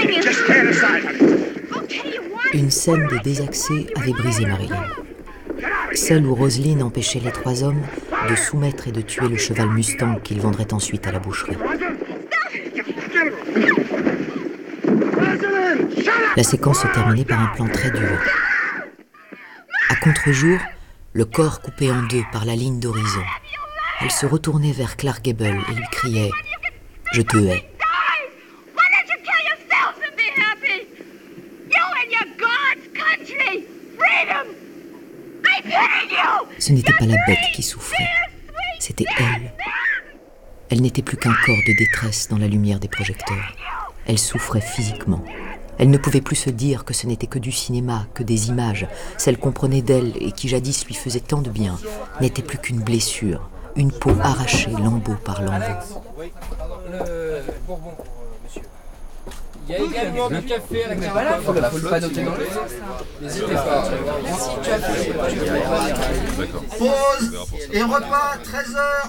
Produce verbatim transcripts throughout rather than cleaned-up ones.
Une scène des désaxés avait brisé Marilyn. Celle où Roselyne empêchait les trois hommes de soumettre et de tuer le cheval Mustang qu'ils vendraient ensuite à la boucherie. La séquence se terminait par un plan très dur. À contre-jour, le corps coupé en deux par la ligne d'horizon. Elle se retournait vers Clark Gable et lui criait « Je te hais ». Ce n'était pas la bête qui souffrait, c'était elle. Elle n'était plus qu'un corps de détresse dans la lumière des projecteurs. Elle souffrait physiquement. Elle ne pouvait plus se dire que ce n'était que du cinéma, que des images. Celle qu'on prenait d'elle et qui jadis lui faisait tant de bien n'était plus qu'une blessure, une peau arrachée lambeau par lambeau. Il y a également du café à la caravane. Il ne faut pas noter dans le n'hésitez pas. Merci, tu as fait. Pause et repas, treize heures.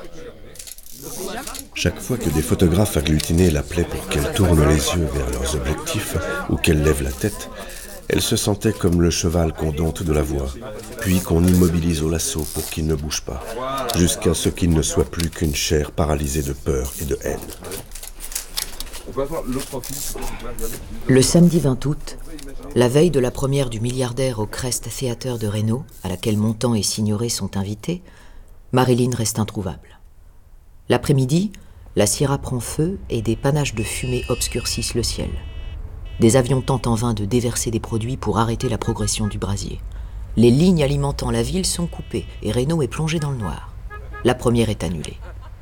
Chaque fois que des photographes agglutinés l'appelaient pour qu'elle tourne les yeux vers leurs objectifs ou qu'elle lève la tête, elle se sentait comme le cheval qu'on dompte de la voix, puis qu'on immobilise au lasso pour qu'il ne bouge pas, jusqu'à ce qu'il ne soit plus qu'une chair paralysée de peur et de haine. Le samedi vingt août, la veille de la première du milliardaire au Crest Theater de Reno, à laquelle Montand et Signoret sont invités, Marilyn reste introuvable. L'après-midi, la Sierra prend feu et des panaches de fumée obscurcissent le ciel. Des avions tentent en vain de déverser des produits pour arrêter la progression du brasier. Les lignes alimentant la ville sont coupées et Reno est plongé dans le noir. La première est annulée.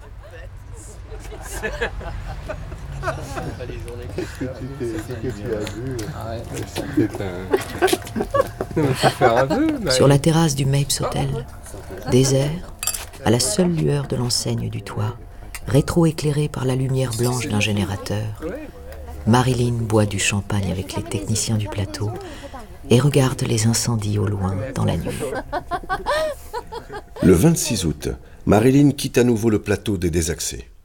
Qu'est-ce que tu as vu? C'était un... Sur la terrasse du Mapes Hotel, désert, à la seule lueur de l'enseigne du toit, rétro-éclairée par la lumière blanche d'un générateur, Marilyn boit du champagne avec les techniciens du plateau et regarde les incendies au loin dans la nuit. Le vingt-six août, Marilyn quitte à nouveau le plateau des désaxés.